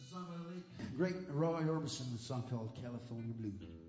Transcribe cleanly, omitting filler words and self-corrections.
This is a song by the late great Roy Orbison, a song called California Blue.